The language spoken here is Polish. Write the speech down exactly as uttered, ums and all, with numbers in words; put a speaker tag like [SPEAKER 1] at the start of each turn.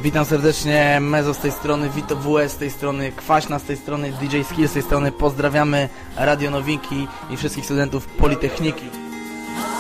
[SPEAKER 1] Witam serdecznie, Mezo z tej strony, Vito W S z tej strony, Kwaśna z tej strony, D J Skill z tej strony. Pozdrawiamy Radio Nowinki i wszystkich studentów Politechniki.